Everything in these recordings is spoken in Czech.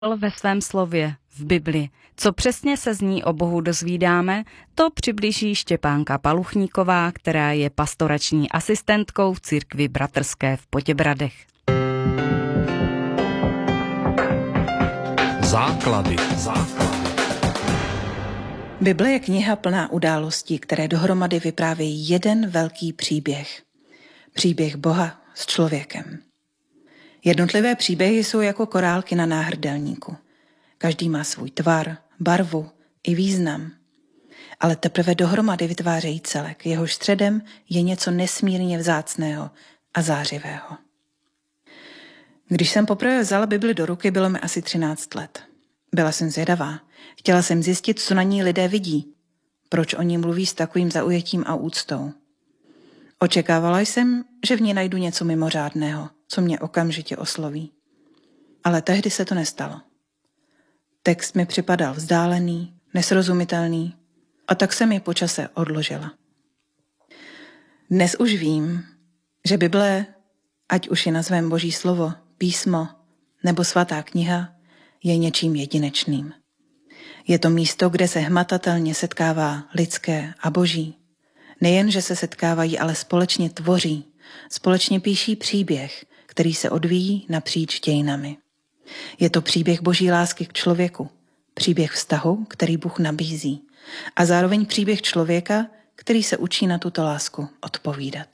ve svém slově v Bibli. Co přesně se z ní o Bohu dozvídáme, to přiblíží Štěpánka Paluchníková, která je pastorační asistentkou v církvi bratrské v Poděbradech. Základy. Bible je kniha plná událostí, které dohromady vyprávějí jeden velký příběh. Příběh Boha s člověkem. Jednotlivé příběhy jsou jako korálky na náhrdelníku. Každý má svůj tvar, barvu i význam. Ale teprve dohromady vytvářejí celek, jehož středem je něco nesmírně vzácného a zářivého. Když jsem poprvé vzala Bibli do ruky, bylo mi asi 13 let. Byla jsem zvědavá. Chtěla jsem zjistit, co na ní lidé vidí. Proč o ní mluví s takovým zaujetím a úctou. Očekávala jsem, že v ní najdu něco mimořádného, co mě okamžitě osloví. Ale tehdy se to nestalo. Text mi připadal vzdálený, nesrozumitelný a tak jsem ji po čase odložila. Dnes už vím, že Bible, ať už je nazvem Boží slovo, písmo nebo svatá kniha, je něčím jedinečným. Je to místo, kde se hmatatelně setkává lidské a boží. Nejen, že se setkávají, ale společně tvoří, společně píší příběh, který se odvíjí napříč dějinami. Je to příběh boží lásky k člověku, příběh vztahu, který Bůh nabízí, a zároveň příběh člověka, který se učí na tuto lásku odpovídat.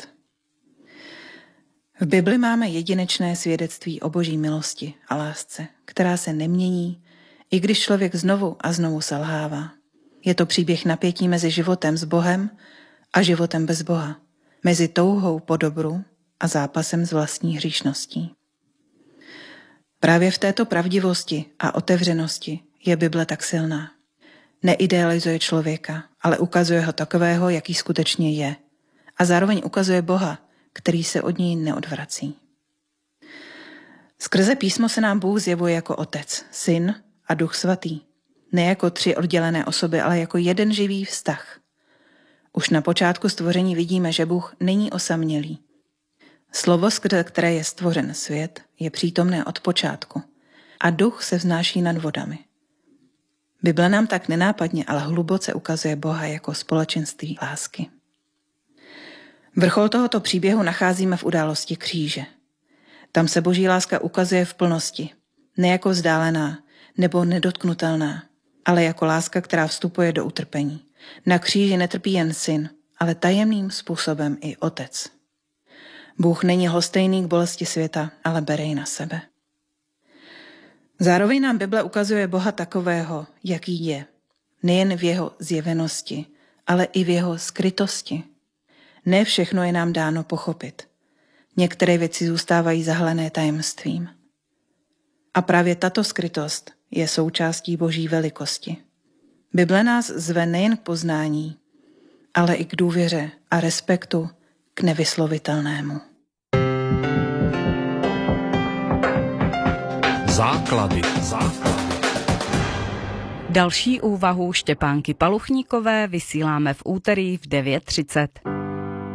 V Bibli máme jedinečné svědectví o boží milosti a lásce, která se nemění, i když člověk znovu a znovu selhává. Je to příběh napětí mezi životem s Bohem a životem bez Boha, mezi touhou po dobru a zápasem s vlastní hříšností. Právě v této pravdivosti a otevřenosti je Bible tak silná. Neidealizuje člověka, ale ukazuje ho takového, jaký skutečně je. A zároveň ukazuje Boha, který se od něj neodvrací. Skrze písmo se nám Bůh zjevuje jako Otec, Syn a Duch Svatý. Ne jako 3 oddělené osoby, ale jako jeden živý vztah. Už na počátku stvoření vidíme, že Bůh není osamělý. Slovo, skrze které je stvořen svět, je přítomné od počátku a Duch se vznáší nad vodami. Bible nám tak nenápadně, ale hluboce ukazuje Boha jako společenství lásky. Vrchol tohoto příběhu nacházíme v události kříže. Tam se boží láska ukazuje v plnosti, ne jako vzdálená nebo nedotknutelná, ale jako láska, která vstupuje do utrpení. Na kříži netrpí jen syn, ale tajemným způsobem i otec. Bůh není lhostejný k bolesti světa, ale bere ji na sebe. Zároveň nám Bible ukazuje Boha takového, jaký je. Nejen v jeho zjevenosti, ale i v jeho skrytosti. Ne všechno je nám dáno pochopit. Některé věci zůstávají zahalené tajemstvím. A právě tato skrytost je součástí boží velikosti. Bible nás zve nejen k poznání, ale i k důvěře a respektu k nevyslovitelnému. Základy. Další úvahu Štěpánky Paluchníkové vysíláme v úterý v 9:30.